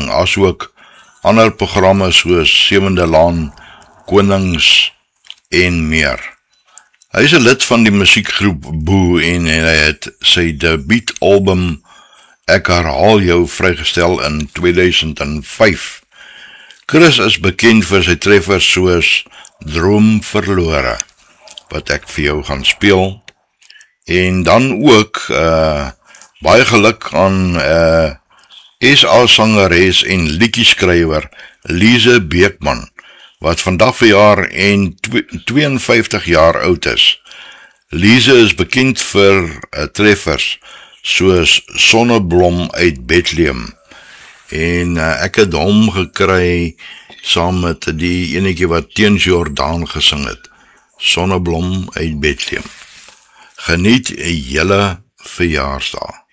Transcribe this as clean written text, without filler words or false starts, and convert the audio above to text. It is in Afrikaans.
asook ander programme soos Sewende Laan, Konings en meer. Hy is 'n lid van die musiekgroep Boo en hy het sy debuutalbum Ek Herhaal Jou vrygestel in 2005. Chris is bekend vir sy treffers soos Droom Verlore, wat ek vir jou gaan speel. En dan ook baie geluk aan SA-sangeres en liedjieskrywer Lise Beekman, wat vandag verjaar en 52 jaar oud is. Lise is bekend vir treffers soos Sonneblom uit Bethlehem. En ek het hom gekry saam met die enetjie wat Teens Jordaan gesing het. Sonneblom uit Bethlehem. Geniet 'n hele verjaarsdag.